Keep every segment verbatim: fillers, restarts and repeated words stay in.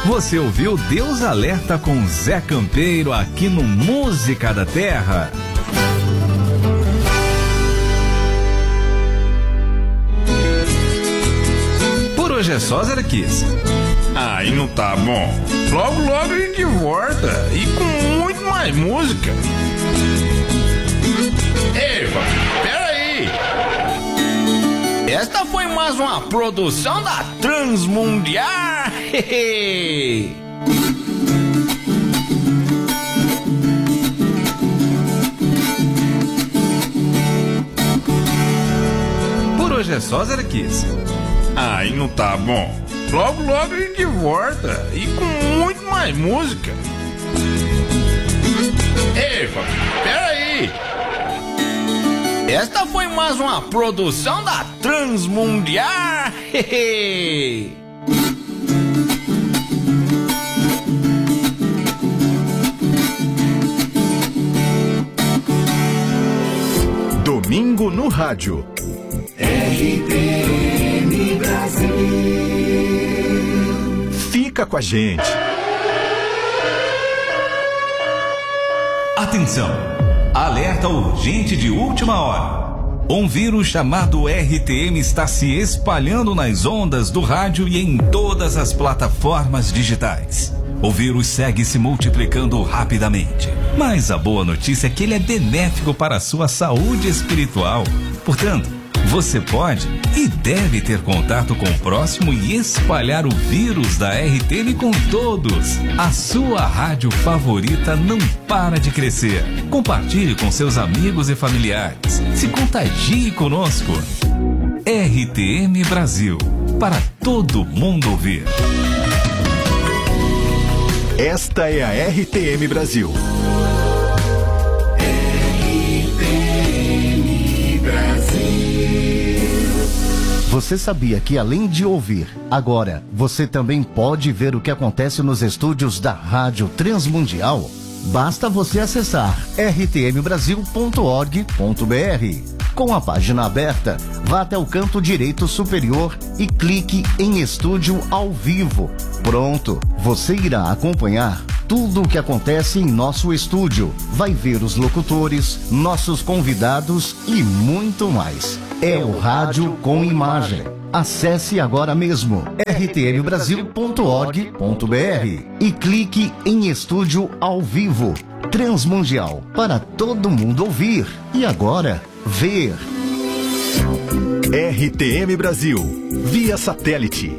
Você ouviu Deus Alerta com Zé Campeiro aqui no Música da Terra. Por hoje é só, Zé Kiss. Aí não tá bom. Logo, logo a gente volta e com muito mais música. Eva, peraí. Esta foi mais uma produção da Transmundial. Por hoje é só, Zé Kiss. Aí não tá bom. Logo, logo a gente volta e com muito mais música. Eva, peraí. Esta foi mais uma produção da Transmundial. Domingo no rádio. R T M Brasil. Fica com a gente. Atenção! Alerta urgente de última hora. Um vírus chamado R T M está se espalhando nas ondas do rádio e em todas as plataformas digitais. O vírus segue se multiplicando rapidamente. Mas a boa notícia é que ele é benéfico para a sua saúde espiritual. Portanto, você pode e deve ter contato com o próximo e espalhar o vírus da R T M com todos. A sua rádio favorita não para de crescer. Compartilhe com seus amigos e familiares. Se contagie conosco. R T M Brasil, para todo mundo ouvir. Esta é a R T M Brasil. Você sabia que além de ouvir, agora você também pode ver o que acontece nos estúdios da Rádio Transmundial? Basta você acessar r t m brasil ponto org ponto b r. Com a página aberta, vá até o canto direito superior e clique em Estúdio ao Vivo. Pronto, você irá acompanhar tudo o que acontece em nosso estúdio. Vai ver os locutores, nossos convidados e muito mais. É o rádio com imagem. Acesse agora mesmo r t m brasil ponto org ponto b r e clique em Estúdio ao Vivo. Transmundial, para todo mundo ouvir e agora ver. R T M Brasil, via satélite.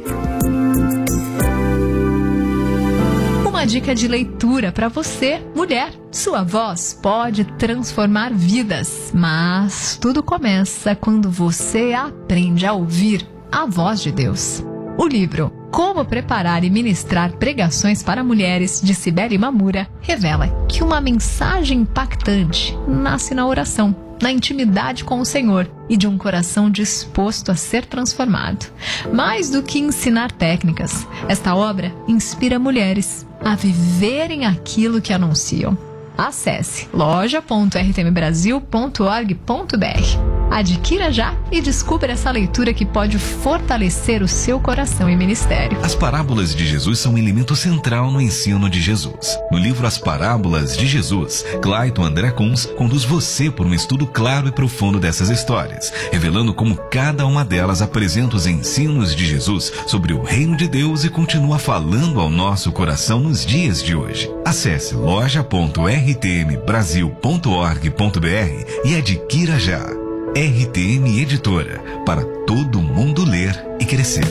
Uma dica de leitura para você, mulher. Sua voz pode transformar vidas, mas tudo começa quando você aprende a ouvir a voz de Deus. O livro Como Preparar e Ministrar Pregações para Mulheres, de Cibele Mamura, revela que uma mensagem impactante nasce na oração, na intimidade com o Senhor e de um coração disposto a ser transformado. Mais do que ensinar técnicas, esta obra inspira mulheres a viverem aquilo que anunciam. Acesse loja ponto r t m brasil ponto org ponto b r. Adquira já e descubra essa leitura que pode fortalecer o seu coração e ministério. As parábolas de Jesus são um elemento central no ensino de Jesus. No livro As Parábolas de Jesus, Clayton André Kunz conduz você por um estudo claro e profundo dessas histórias, revelando como cada uma delas apresenta os ensinos de Jesus sobre o reino de Deus e continua falando ao nosso coração nos dias de hoje. Acesse loja ponto r t m brasil ponto org ponto b r e adquira já. R T M Editora, para todo mundo ler e crescer.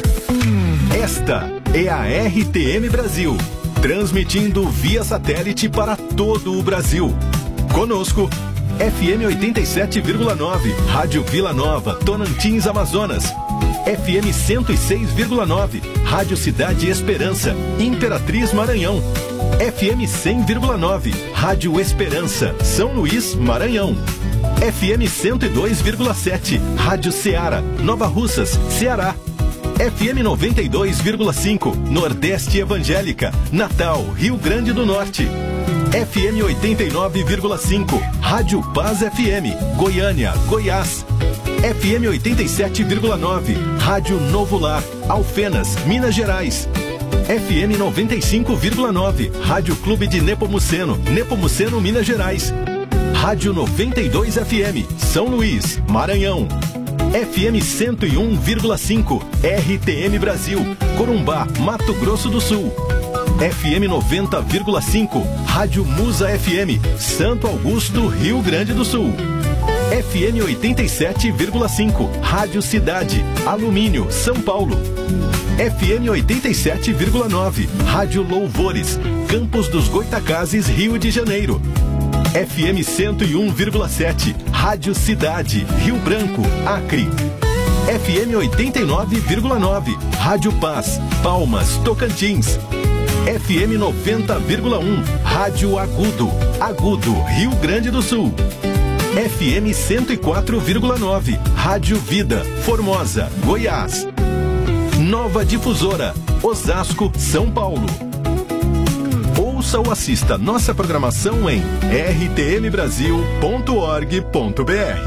Esta é a R T M Brasil, transmitindo via satélite para todo o Brasil. Conosco, F M oitenta e sete vírgula nove, Rádio Vila Nova, Tonantins, Amazonas. F M cento e seis vírgula nove, Rádio Cidade Esperança, Imperatriz, Maranhão. F M cem vírgula nove, Rádio Esperança, São Luís, Maranhão. F M cento e dois vírgula sete, Rádio Ceará, Nova Russas, Ceará. F M noventa e dois vírgula cinco, Nordeste Evangélica, Natal, Rio Grande do Norte. F M oitenta e nove vírgula cinco, Rádio Paz F M, Goiânia, Goiás. F M oitenta e sete vírgula nove, Rádio Novo Lar, Alfenas, Minas Gerais. F M noventa e cinco vírgula nove, Rádio Clube de Nepomuceno, Nepomuceno, Minas Gerais. Rádio noventa e dois F M, São Luís, Maranhão. F M cento e um vírgula cinco, R T M Brasil, Corumbá, Mato Grosso do Sul. F M noventa vírgula cinco, Rádio Musa F M, Santo Augusto, Rio Grande do Sul. F M oitenta e sete vírgula cinco, Rádio Cidade, Alumínio, São Paulo. F M oitenta e sete vírgula nove, Rádio Louvores, Campos dos Goitacazes, Rio de Janeiro. F M cento e um vírgula sete, Rádio Cidade, Rio Branco, Acre. F M oitenta e nove vírgula nove, Rádio Paz, Palmas, Tocantins. F M noventa vírgula um, Rádio Agudo, Agudo, Rio Grande do Sul. F M cento e quatro vírgula nove, Rádio Vida, Formosa, Goiás. Nova Difusora, Osasco, São Paulo. Ouça ou assista nossa programação em r t m brasil ponto org ponto b r.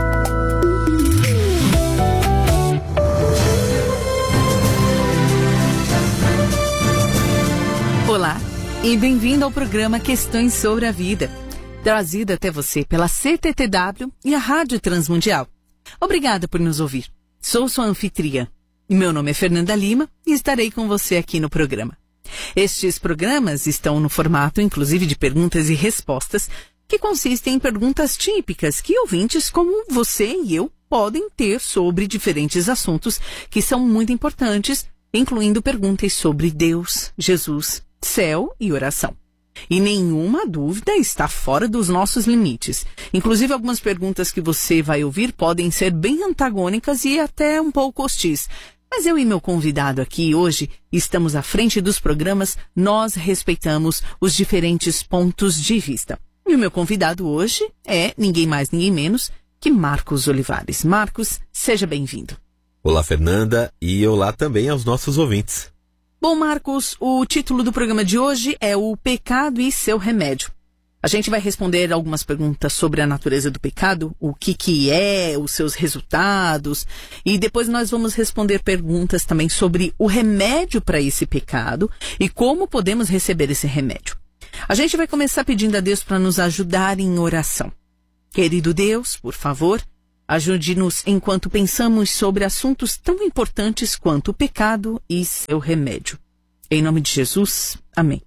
Olá e bem-vindo ao programa Questões sobre a Vida, trazido até você pela C T T W e a Rádio Transmundial. Obrigada por nos ouvir. Sou sua anfitriã. Meu nome é Fernanda Lima e estarei com você aqui no programa. Estes programas estão no formato, inclusive, de perguntas e respostas, que consistem em perguntas típicas que ouvintes como você e eu podem ter sobre diferentes assuntos que são muito importantes, incluindo perguntas sobre Deus, Jesus, céu e oração. E nenhuma dúvida está fora dos nossos limites. Inclusive, algumas perguntas que você vai ouvir podem ser bem antagônicas e até um pouco hostis. Mas eu e meu convidado aqui hoje estamos à frente dos programas, nós respeitamos os diferentes pontos de vista. E o meu convidado hoje é ninguém mais, ninguém menos que Marcos Olivares. Marcos, seja bem-vindo. Olá, Fernanda, e olá também aos nossos ouvintes. Bom, Marcos, o título do programa de hoje é O Pecado e Seu Remédio. A gente vai responder algumas perguntas sobre a natureza do pecado, o que que é, os seus resultados, e depois nós vamos responder perguntas também sobre o remédio para esse pecado e como podemos receber esse remédio. A gente vai começar pedindo a Deus para nos ajudar em oração. Querido Deus, por favor, ajude-nos enquanto pensamos sobre assuntos tão importantes quanto o pecado e seu remédio. Em nome de Jesus, amém.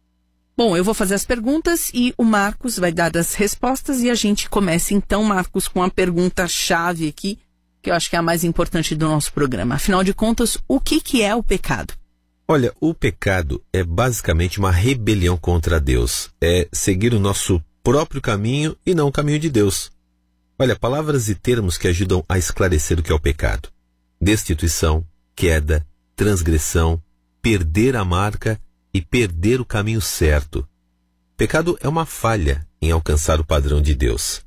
Bom, eu vou fazer as perguntas e o Marcos vai dar as respostas e a gente começa então, Marcos, com a pergunta-chave aqui, que eu acho que é a mais importante do nosso programa. Afinal de contas, o que que é o pecado? Olha, o pecado é basicamente uma rebelião contra Deus. É seguir o nosso próprio caminho e não o caminho de Deus. Olha, palavras e termos que ajudam a esclarecer o que é o pecado. Destituição, queda, transgressão, perder a marca e perder o caminho certo. Pecado é uma falha em alcançar o padrão de Deus.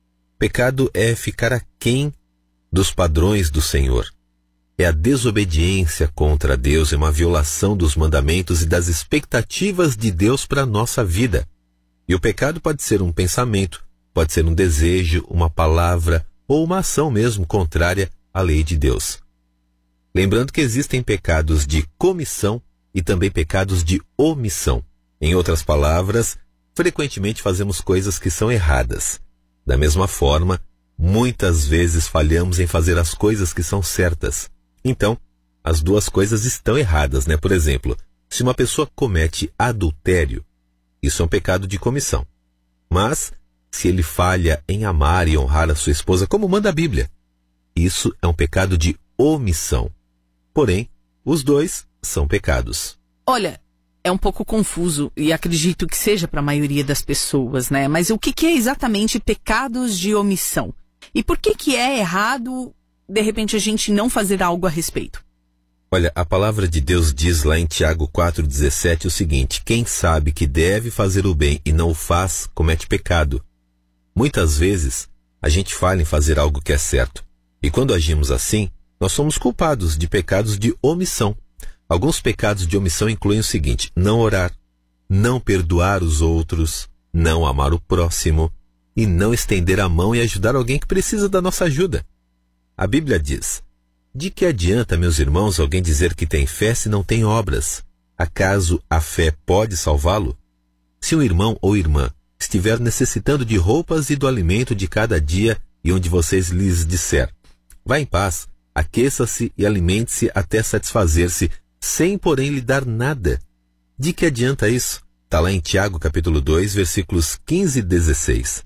Pecado é ficar aquém dos padrões do Senhor. É a desobediência contra Deus, é uma violação dos mandamentos e das expectativas de Deus para a nossa vida. E o pecado pode ser um pensamento, pode ser um desejo, uma palavra ou uma ação mesmo contrária à lei de Deus. Lembrando que existem pecados de comissão e também pecados de omissão. Em outras palavras, frequentemente fazemos coisas que são erradas. Da mesma forma, muitas vezes falhamos em fazer as coisas que são certas. Então, as duas coisas estão erradas, né? Por exemplo, se uma pessoa comete adultério, isso é um pecado de comissão. Mas, se ele falha em amar e honrar a sua esposa, como manda a Bíblia, isso é um pecado de omissão. Porém, os dois são pecados. Olha, é um pouco confuso e acredito que seja para a maioria das pessoas, né? Mas o que que é exatamente pecados de omissão? E por que que é errado, de repente, a gente não fazer algo a respeito? Olha, a palavra de Deus diz lá em Tiago quatro, dezessete o seguinte: quem sabe que deve fazer o bem e não o faz, comete pecado. Muitas vezes, a gente falha em fazer algo que é certo. E quando agimos assim, nós somos culpados de pecados de omissão. Alguns pecados de omissão incluem o seguinte: não orar, não perdoar os outros, não amar o próximo e não estender a mão e ajudar alguém que precisa da nossa ajuda. A Bíblia diz: de que adianta, meus irmãos, alguém dizer que tem fé se não tem obras? acaso a fé pode salvá-lo? Se um irmão ou irmã estiver necessitando de roupas e do alimento de cada dia, e onde vocês lhes disser, vá em paz, aqueça-se e alimente-se até satisfazer-se, sem porém lhe dar nada, de que adianta isso? Está lá em Tiago capítulo dois, versículos quinze e dezesseis.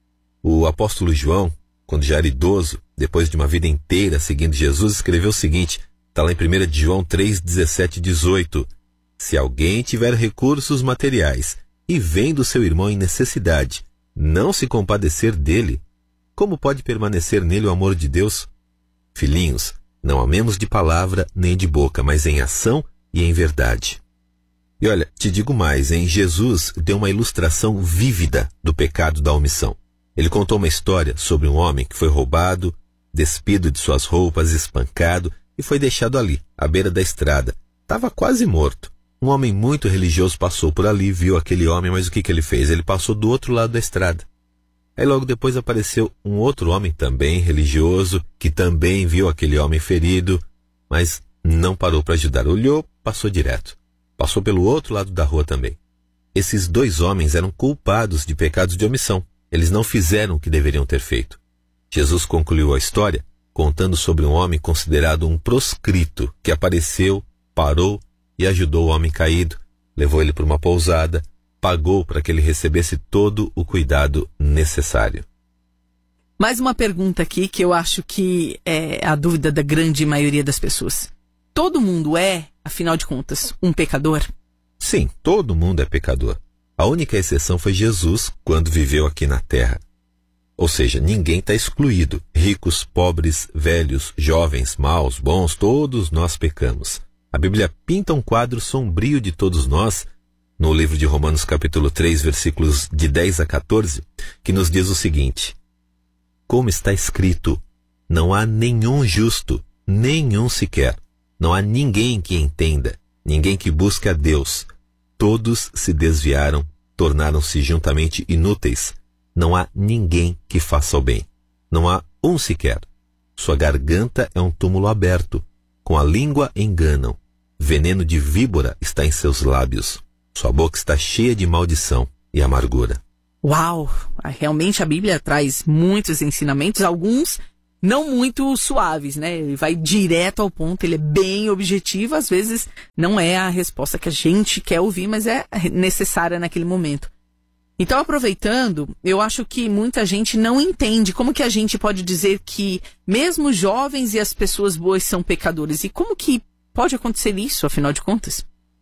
O apóstolo João, quando já era idoso, depois de uma vida inteira seguindo Jesus, escreveu o seguinte, está lá em primeira de João três, dezessete e dezoito. Se alguém tiver recursos materiais e vendo seu irmão em necessidade, não se compadecer dele, como pode permanecer nele o amor de Deus? Filhinhos, não amemos de palavra nem de boca, mas em ação e em verdade. E olha, te digo mais, hein? Jesus deu uma ilustração vívida do pecado da omissão. Ele contou uma história sobre um homem que foi roubado, despido de suas roupas, espancado e foi deixado ali, à beira da estrada. Estava quase morto. Um homem muito religioso passou por ali, viu aquele homem, mas o que, que ele fez? Ele passou do outro lado da estrada. Aí logo depois apareceu um outro homem também religioso, que também viu aquele homem ferido, mas não parou para ajudar. Olhou, passou direto. Passou pelo outro lado da rua também. Esses dois homens eram culpados de pecados de omissão. Eles não fizeram o que deveriam ter feito. Jesus concluiu a história contando sobre um homem considerado um proscrito, que apareceu, parou e ajudou o homem caído, levou ele para uma pousada, pagou para que ele recebesse todo o cuidado necessário. Mais uma pergunta aqui que eu acho que é a dúvida da grande maioria das pessoas. Todo mundo é, afinal de contas, um pecador? Sim, todo mundo é pecador. A única exceção foi Jesus quando viveu aqui na terra. Ou seja, ninguém está excluído. Ricos, pobres, velhos, jovens, maus, bons, todos nós pecamos. A Bíblia pinta um quadro sombrio de todos nós no livro de Romanos capítulo três, versículos de dez a quatorze, que nos diz o seguinte: como está escrito, não há nenhum justo, nenhum sequer. Não há ninguém que entenda, ninguém que busque a Deus. Todos se desviaram, tornaram-se juntamente inúteis. Não há ninguém que faça o bem. Não há um sequer. Sua garganta é um túmulo aberto. Com a língua enganam. Veneno de víbora está em seus lábios. Sua boca está cheia de maldição e amargura. Uau! Realmente a Bíblia traz muitos ensinamentos, alguns não muito suaves, né? Ele vai direto ao ponto, ele é bem objetivo, às vezes não é a resposta que a gente quer ouvir, mas é necessária naquele momento. Então, aproveitando, eu acho que muita gente não entende como que a gente pode dizer que mesmo os jovens e as pessoas boas são pecadores. E como que pode acontecer isso, afinal de contas?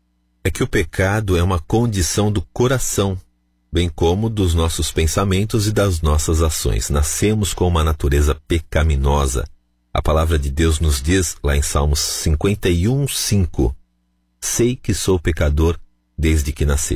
É que o pecado é uma condição do coração, bem como dos nossos pensamentos e das nossas ações. Nascemos com uma natureza pecaminosa. A palavra de Deus nos diz, lá em Salmos cinquenta e um, cinco, sei que sou pecador desde que nasci.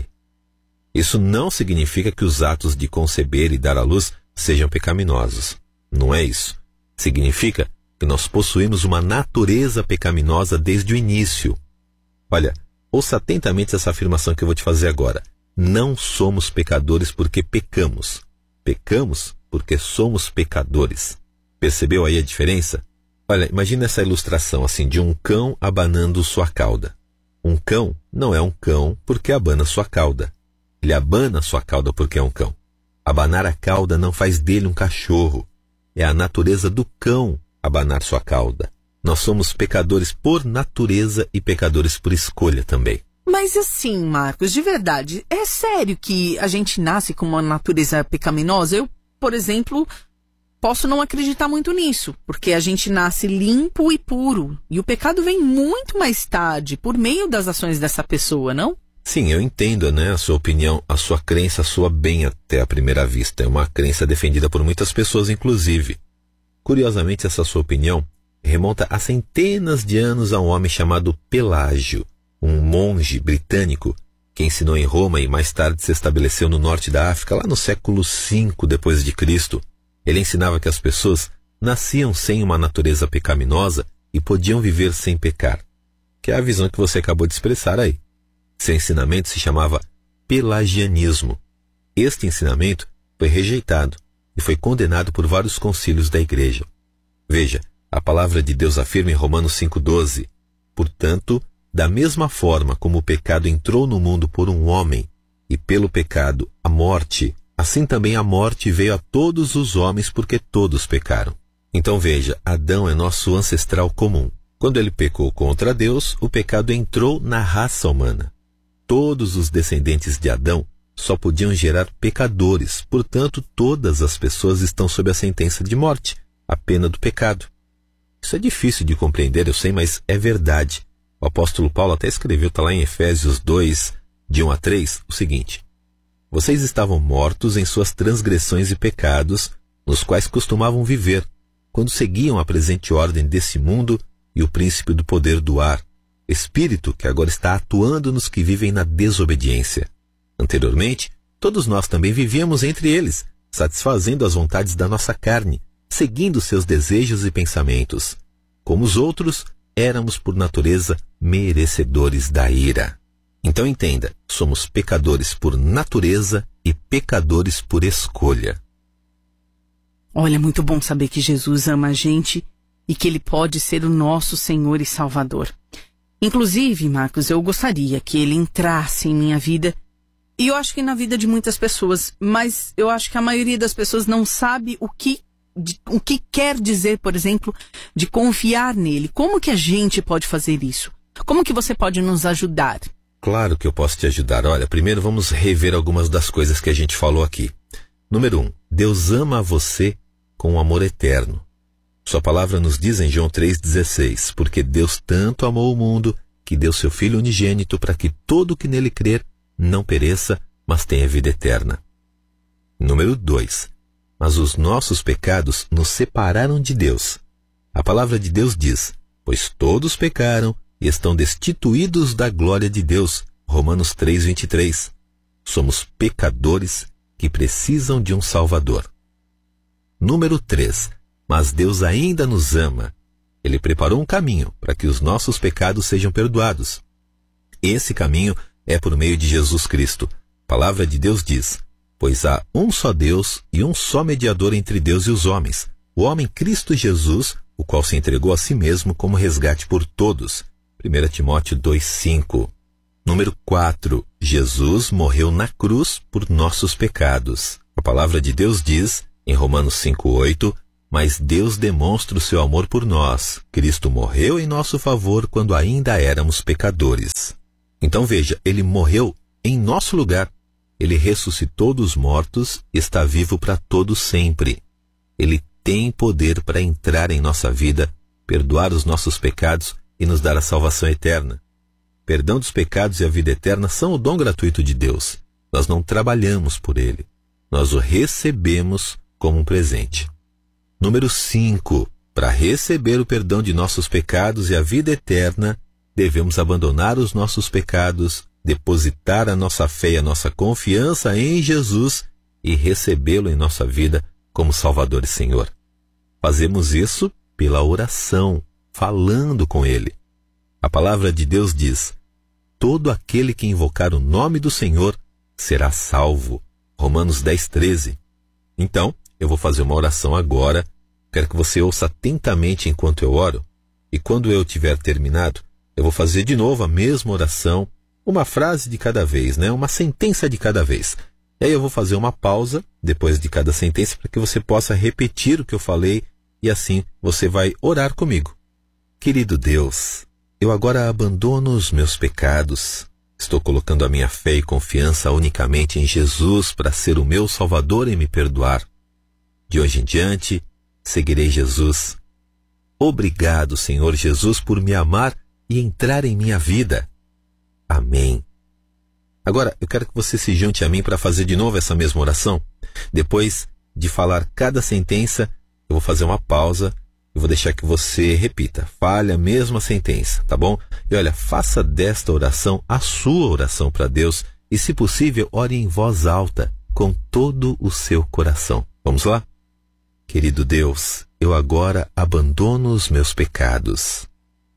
Isso não significa que os atos de conceber e dar à luz sejam pecaminosos. Não é isso. Significa que nós possuímos uma natureza pecaminosa desde o início. Olha, ouça atentamente essa afirmação que eu vou te fazer agora. Não somos pecadores porque pecamos. Pecamos porque somos pecadores. Percebeu aí a diferença? Olha, imagina essa ilustração assim de um cão abanando sua cauda. Um cão não é um cão porque abana sua cauda. Ele abana sua cauda porque é um cão. Abanar a cauda não faz dele um cachorro. É a natureza do cão abanar sua cauda. Nós somos pecadores por natureza e pecadores por escolha também. Mas assim, Marcos, de verdade, é sério que a gente nasce com uma natureza pecaminosa? Eu, por exemplo, posso não acreditar muito nisso, porque a gente nasce limpo e puro. E o pecado vem muito mais tarde, por meio das ações dessa pessoa, não? Sim, eu entendo, né, a sua opinião, a sua crença soa bem até à primeira vista. É uma crença defendida por muitas pessoas, inclusive. Curiosamente, essa sua opinião remonta a centenas de anos a um homem chamado Pelágio, um monge britânico que ensinou em Roma e mais tarde se estabeleceu no norte da África, lá no século cinco depois de Cristo. Ele ensinava que as pessoas nasciam sem uma natureza pecaminosa e podiam viver sem pecar, que é a visão que você acabou de expressar aí. Seu ensinamento se chamava pelagianismo. Este ensinamento foi rejeitado e foi condenado por vários concílios da igreja. Veja, a palavra de Deus afirma em Romanos cinco, doze, portanto, da mesma forma como o pecado entrou no mundo por um homem, e pelo pecado a morte, assim também a morte veio a todos os homens porque todos pecaram. Então veja, Adão é nosso ancestral comum. Quando ele pecou contra Deus, o pecado entrou na raça humana. Todos os descendentes de Adão só podiam gerar pecadores, portanto todas as pessoas estão sob a sentença de morte, a pena do pecado. Isso é difícil de compreender, eu sei, mas é verdade. O apóstolo Paulo até escreveu, está lá em Efésios dois, de um a três, o seguinte: vocês estavam mortos em suas transgressões e pecados, nos quais costumavam viver, quando seguiam a presente ordem desse mundo e o príncipe do poder do ar, espírito que agora está atuando nos que vivem na desobediência. Anteriormente, todos nós também vivíamos entre eles, satisfazendo as vontades da nossa carne, seguindo seus desejos e pensamentos. Como os outros, éramos por natureza merecedores da ira. Então entenda, somos pecadores por natureza e pecadores por escolha. Olha, muito bom saber que Jesus ama a gente e que Ele pode ser o nosso Senhor e Salvador. Inclusive, Marcos, eu gostaria que Ele entrasse em minha vida, e eu acho que na vida de muitas pessoas, mas eu acho que a maioria das pessoas não sabe o que, de, o que quer dizer, por exemplo, de confiar nele. Como que a gente pode fazer isso? Como que você pode nos ajudar? Claro que eu posso te ajudar. Olha, primeiro vamos rever algumas das coisas que a gente falou aqui. Número um, Deus ama você com um amor eterno. Sua palavra nos diz em João três dezesseis, porque Deus tanto amou o mundo que deu seu Filho unigênito para que todo o que nele crer não pereça, mas tenha vida eterna. Número dois, mas os nossos pecados nos separaram de Deus. A palavra de Deus diz, pois todos pecaram e estão destituídos da glória de Deus. Romanos três, vinte e três. Somos pecadores que precisam de um Salvador. Número três. Mas Deus ainda nos ama. Ele preparou um caminho para que os nossos pecados sejam perdoados. Esse caminho é por meio de Jesus Cristo. A palavra de Deus diz, pois há um só Deus e um só mediador entre Deus e os homens, o homem Cristo Jesus, o qual se entregou a si mesmo como resgate por todos. primeiro Timóteo dois, cinco. Número quatro. Jesus morreu na cruz por nossos pecados. A palavra de Deus diz, em Romanos cinco, oito, mas Deus demonstra o seu amor por nós. Cristo morreu em nosso favor quando ainda éramos pecadores. Então veja, Ele morreu em nosso lugar. Ele ressuscitou dos mortos e está vivo para todo sempre. Ele tem poder para entrar em nossa vida, perdoar os nossos pecados e nos dar a salvação eterna. Perdão dos pecados e a vida eterna são o dom gratuito de Deus. Nós não trabalhamos por ele. Nós o recebemos como um presente. Número cinco. Para receber o perdão de nossos pecados e a vida eterna, devemos abandonar os nossos pecados, depositar a nossa fé e a nossa confiança em Jesus e recebê-lo em nossa vida como Salvador e Senhor. Fazemos isso pela oração, falando com Ele. A palavra de Deus diz, todo aquele que invocar o nome do Senhor será salvo. Romanos dez, treze. Então, eu vou fazer uma oração agora. Quero que você ouça atentamente enquanto eu oro. E quando eu tiver terminado, eu vou fazer de novo a mesma oração, uma frase de cada vez, né? Uma sentença de cada vez. E aí eu vou fazer uma pausa depois de cada sentença para que você possa repetir o que eu falei e assim você vai orar comigo. Querido Deus, eu agora abandono os meus pecados. Estou colocando a minha fé e confiança unicamente em Jesus para ser o meu Salvador e me perdoar. De hoje em diante, seguirei Jesus. Obrigado, Senhor Jesus, por me amar e entrar em minha vida. Amém. Agora, eu quero que você se junte a mim para fazer de novo essa mesma oração. Depois de falar cada sentença, eu vou fazer uma pausa e vou deixar que você repita. Fale a mesma sentença, tá bom? E olha, faça desta oração a sua oração para Deus e, se possível, ore em voz alta, com todo o seu coração. Vamos lá? Querido Deus, eu agora abandono os meus pecados.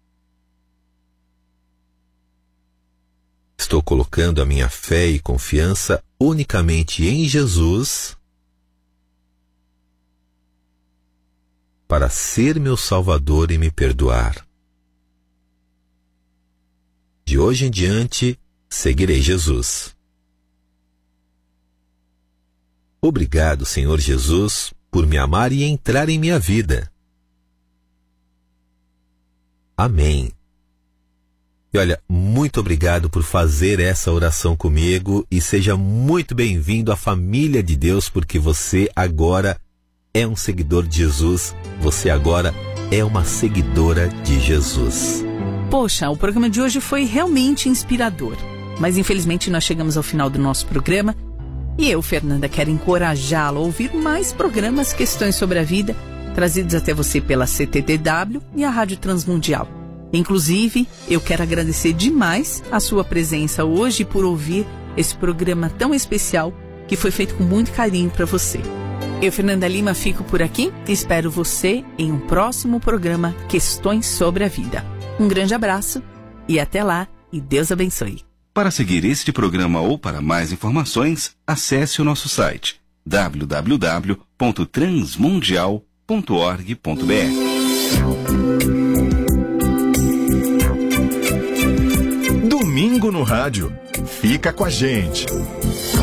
Estou colocando a minha fé e confiança unicamente em Jesus para ser meu Salvador e me perdoar. De hoje em diante, seguirei Jesus. Obrigado, Senhor Jesus, por me amar e entrar em minha vida. Amém. E olha, muito obrigado por fazer essa oração comigo e seja muito bem-vindo à família de Deus, porque você agora é um seguidor de Jesus, você agora é uma seguidora de Jesus. Poxa, o programa de hoje foi realmente inspirador, mas infelizmente nós chegamos ao final do nosso programa e eu, Fernanda, quero encorajá-lo a ouvir mais programas Questões sobre a Vida, trazidos até você pela C T T W e a Rádio Transmundial. Inclusive, eu quero agradecer demais a sua presença hoje por ouvir esse programa tão especial que foi feito com muito carinho para você. Eu, Fernanda Lima, fico por aqui e espero você em um próximo programa Questões sobre a Vida. Um grande abraço e até lá, e Deus abençoe. Para seguir este programa ou para mais informações, acesse o nosso site w w w ponto transmundial ponto org ponto b r. Domingo no rádio. Fica com a gente.